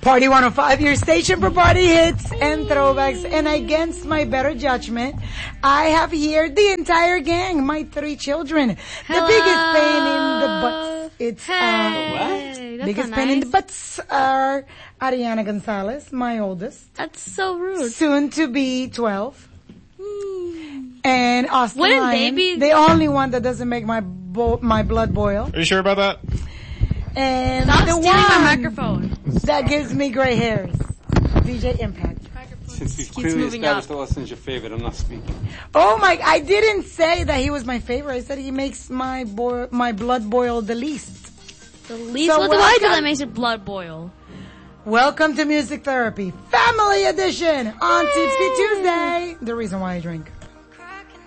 Party 105, your station for party hits and throwbacks. And against my better judgment, I have here the entire gang, my 3 children. Hello. The biggest pain in the butts. It's What? biggest pain in the butts are Ariana Gonzalez, my oldest. That's so rude. Soon to be 12. And Austin Wouldn't Ryan, they be- the only one that doesn't make my blood boil. Are you sure about that? And Stop the stealing one my microphone. that gives me gray hairs. DJ Impact. Since we've Keeps clearly moving established up. that Austin's your favorite, I'm not speaking. Oh my, I didn't say that he was my favorite. I said he makes my blood boil the least. The least So what do I do welcome- that makes your blood boil? Welcome to Music Therapy, Family Edition on Tipsy Tuesday. The reason why I drink.